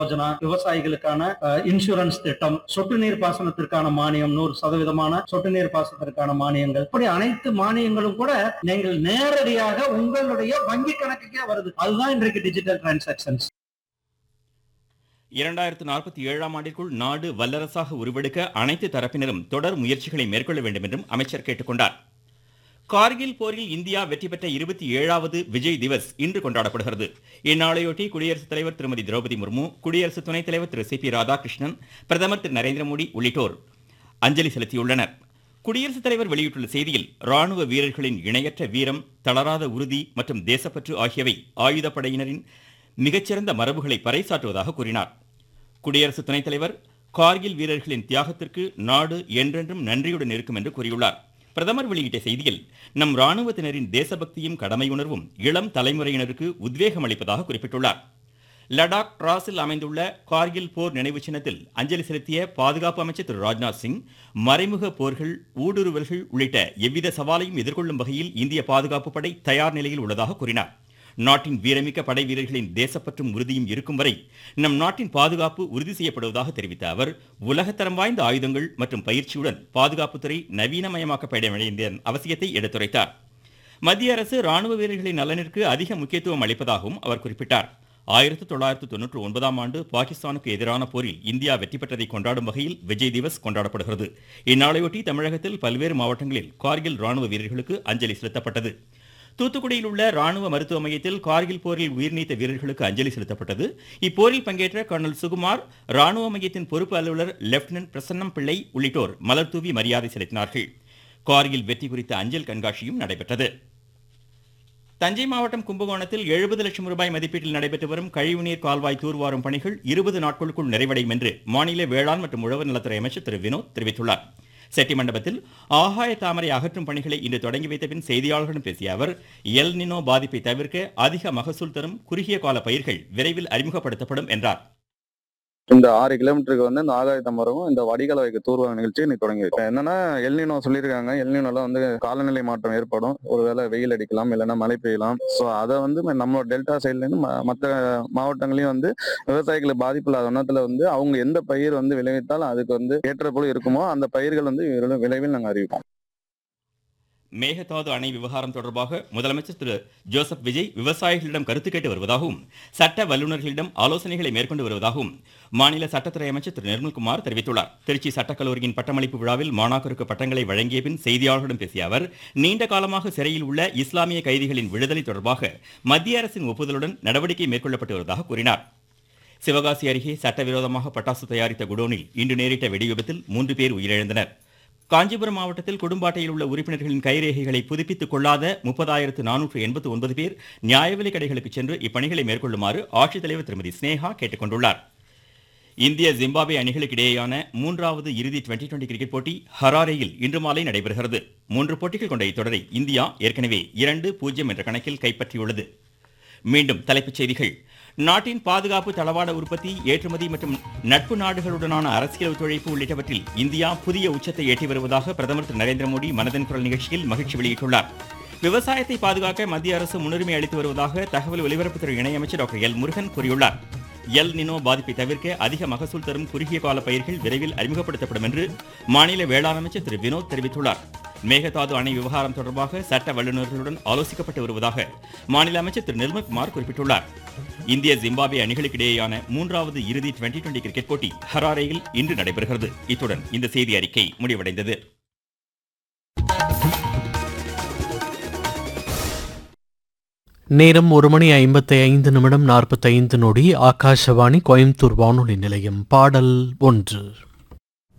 யோஜனா, விவசாயிகளுக்கான இன்சூரன்ஸ் திட்டம், சொட்டு நீர் பாசனத்திற்கான மானியம் 100% சொட்டு நீர் பாசனத்திற்கான மானியங்கள், இப்படி அனைத்து மானியங்களும் கூட நீங்கள் நேரடியாக உங்களுடைய வங்கி கணக்குக்கே வருது. அதுதான் இன்றைக்கு டிஜிட்டல் டிரான்சாக்சன்ஸ். 2047ஆம் ஆண்டிற்குள் நாடு வல்லரசாக உருவெடுக்க அனைத்து தரப்பினரும் தொடர் முயற்சிகளை மேற்கொள்ள வேண்டும் என்றும் அமைச்சர் கேட்டுக்கொண்டார். கார்கில் போரில் இந்தியா வெற்றி பெற்ற 27வது விஜய் திவஸ் இன்று கொண்டாடப்படுகிறது. இந்நாளையொட்டி குடியரசுத் தலைவர் திருமதி திரௌபதி முர்மு, குடியரசு துணைத் தலைவர் திரு சி.பி. ராதாகிருஷ்ணன், பிரதமர் திரு நரேந்திர மோடி உள்ளிட்டோர் அஞ்சலி செலுத்தியுள்ளனர். குடியரசுத் தலைவர் வெளியிட்டுள்ள செய்தியில், ராணுவ வீரர்களின் இணையற்ற வீரம், தளராத உறுதி மற்றும் தேசப்பற்று ஆகியவை ஆயுதப்படையினரின் மிகச்சிறந்த மரபுகளை பறைசாற்றுவதாக கூறினார். குடியரசு துணைத் தலைவர் கார்கில் வீரர்களின் தியாகத்திற்கு நாடு என்றென்றும் நன்றியுடன் இருக்கும் என்று கூறியுள்ளார். பிரதமர் வெளியிட்ட செய்தியில், நம் ராணுவத்தினரின் தேசபக்தியும் கடமையுணர்வும் இளம் தலைமுறையினருக்கு உத்வேகம் அளிப்பதாக குறிப்பிட்டுள்ளார். லடாக் டிராஸில் அமைந்துள்ள கார்கில் போர் நினைவு சின்னத்தில் அஞ்சலி செலுத்திய பாதுகாப்பு அமைச்சர் திரு ராஜ்நாத் சிங், மறைமுக போர்கள், ஊடுருவல்கள் உள்ளிட்ட எவ்வித சவாலையும் எதிர்கொள்ளும் வகையில் இந்திய பாதுகாப்பு படை தயார் நிலையில் உள்ளதாக கூறினார். நாட்டின் வீரமிக்க படை வீரர்களின் தேசப்பற்றும் உறுதியும் இருக்கும் வரை நம் நாட்டின் பாதுகாப்பு உறுதி செய்யப்படுவதாக தெரிவித்த அவர், உலகத்தரம் வாய்ந்த ஆயுதங்கள் மற்றும் பயிற்சியுடன் பாதுகாப்புத்துறை நவீனமயமாக்கப்பட வேண்டியதன் அவசியத்தை எடுத்துரைத்தார். மத்திய அரசு ராணுவ வீரர்களின் நலனிற்கு அதிக முக்கியத்துவம் அளிப்பதாகவும் அவர் குறிப்பிட்டார். 1999ஆம் ஆண்டு பாகிஸ்தானுக்கு எதிரான போரில் இந்தியா வெற்றி பெற்றதை கொண்டாடும் வகையில் விஜய் திவஸ் கொண்டாடப்படுகிறது. இந்நாளையொட்டி தமிழகத்தில் பல்வேறு மாவட்டங்களில் கார்கில் ராணுவ வீரர்களுக்கு அஞ்சலி செலுத்தப்பட்டது. தூத்துக்குடியில் உள்ள ராணுவ மருத்துவ மையத்தில் கார்கில் போரில் உயிர்நீத்த வீரர்களுக்கு அஞ்சலி செலுத்தப்பட்டது. இப்போரில் பங்கேற்ற கர்னல் சுகுமார், ராணுவ மையத்தின் பொறுப்பு அலுவலர் லெப்டினன்ட் பிரசன்னம் பிள்ளை உள்ளிட்டோர் மலர்தூவி மரியாதை செலுத்தினார்கள். கார்கில் வெற்றி குறித்த அஞ்சல் கண்காட்சியும் நடைபெற்றது. தஞ்சை மாவட்டம் கும்பகோணத்தில் 70 லட்சம் ரூபாய் மதிப்பீட்டில் நடைபெற்று வரும் கழிவுநீர் கால்வாய் தூர்வாரும் பணிகள் 20 நாட்களுக்குள் நிறைவடையும் என்று மாநில வேளாண் மற்றும் உழவர் நலத்துறை அமைச்சர் திரு வினோத் தெரிவித்துள்ளார். செட்டி மண்டபத்தில் ஆகாய தாமரை அகற்றும் பணிகளை இன்று தொடங்கி வைத்த பின் செய்தியாளர்களிடம் பேசிய அவர், எல் நினோ பாதிப்பை தவிர்க்க அதிக மகசூல் தரும் குறுகிய கால பயிர்கள் விரைவில் அறிமுகப்படுத்தப்படும் என்றார். இந்த 6 கிலோமீட்டருக்கு இந்த ஆகாய தாமரையும் இந்த வடிகால் வைக்க தூர்வார நிகழ்ச்சி இன்னைக்கு தொடங்கி இருக்கு. என்னன்னா எல்னினோ சொல்லியிருக்காங்க. எல்னினோல காலநிலை மாற்றம் ஏற்படும். ஒருவேளை வெயில் அடிக்கலாம், இல்லைன்னா மழை பெய்யலாம். ஸோ அதை நம்மளோட டெல்டா சைட்ல இருந்து மற்ற மாவட்டங்களையும் விவசாயிகளை பாதிப்பு இல்லாத வண்ணத்துல அவங்க எந்த பயிர் விளைவித்தாலும் அதுக்கு ஏற்ற போல இருக்குமோ அந்த பயிர்கள் விளைவில் நாங்கள் அறிவிப்போம். மேகதாது அணை விவகாரம் தொடர்பாக முதலமைச்சர் திரு ஜோசப் விஜய் விவசாயிகளிடம் கருத்து கேட்டு வருவதாகவும், சட்ட வல்லுநர்களிடம் ஆலோசனைகளை மேற்கொண்டு வருவதாகவும் மாநில சட்டத்துறை அமைச்சர் திரு நிர்மல்குமார் தெரிவித்துள்ளார். திருச்சி சட்டக்கல்லூரியின் பட்டமளிப்பு விழாவில் மாணாக்கருக்கு பட்டங்களை வழங்கிய பின் செய்தியாளர்களிடம் பேசிய அவர், நீண்ட காலமாக சிறையில் உள்ள இஸ்லாமிய கைதிகளின் விடுதலை தொடர்பாக மத்திய அரசின் ஒப்புதலுடன் நடவடிக்கை மேற்கொள்ளப்பட்டு வருவதாக கூறினார். சிவகாசி அருகே சட்டவிரோதமாக பட்டாசு தயாரித்த குடோனில் இன்று நேரிட்ட வெடிவிபத்தில் 3 பேர் உயிரிழந்தனர். காஞ்சிபுரம் மாவட்டத்தில் குடும்ப அட்டையில் உள்ள உறுப்பினர்களின் கைரேகைகளை புதுப்பித்துக் கொள்ளாத 30,489 பேர் நியாய விலைக் கடைகளுக்கு சென்று இப்பணிகளை மேற்கொள்ளுமாறு ஆட்சித்தலைவர் திருமதி ஸ்னேகா கேட்டுக்கொண்டுள்ளார். இந்திய ஜிம்பாப்வே அணிகளுக்கு இடையேயான 3வது இறுதி டுவெண்டி கிரிக்கெட் போட்டி ஹராரேயில் இன்று மாலை நடைபெறுகிறது. 3 போட்டிகள் கொண்ட இத்தொடரை இந்தியா ஏற்கனவே 2-0 என்ற கணக்கில் கைப்பற்றியுள்ளது. மீண்டும் தலைப்புச் செய்திகள். நாட்டின் பாதுகாப்பு தளவாட உற்பத்தி, ஏற்றுமதி மற்றும் நட்பு நாடுகளுடனான அரசியல் ஒத்துழைப்பு உள்ளிட்டவற்றில் இந்தியா புதிய உச்சத்தை எட்டி வருவதாக பிரதமர் திரு நரேந்திர மோடி மனதின் குரல் நிகழ்ச்சியில் மகிழ்ச்சி வெளியிட்டுள்ளார். விவசாயத்தை பாதுகாக்க மத்திய அரசு முன்னுரிமை அளித்து வருவதாக தகவல் ஒலிபரப்புத்துறை இணையமைச்சர் டாக்டர் எல் முருகன் கூறியுள்ளார். எல் நினோ பாதிப்பை தவிர்க்க அதிக மகசூல் தரும் குறுகிய கால பயிர்கள் விரைவில் அறிமுகப்படுத்தப்படும் என்று மாநில வேளாண் அமைச்சர் திரு வினோத் தெரிவித்துள்ளார். மேகதாது அணை விவகாரம் தொடர்பாக சட்ட வல்லுநர்களுடன் ஆலோசிக்கப்பட்டு வருவதாக மாநில அமைச்சர் திரு நிர்மல்குமார் குறிப்பிட்டுள்ளார். இந்திய ஜிம்பாப்வே அணிகளுக்கு இடையேயான 3வது இறுதி டுவெண்டி கிரிக்கெட் போட்டி ஹராரேயில் இன்று நடைபெறுகிறது. இத்துடன் இந்த செய்தி அறிக்கை முடிவடைந்தது. நேரம் 1:55 45 ஆகாஷவாணி கோயம்புத்தூர் வானொலி நிலையம். பாடல் 1.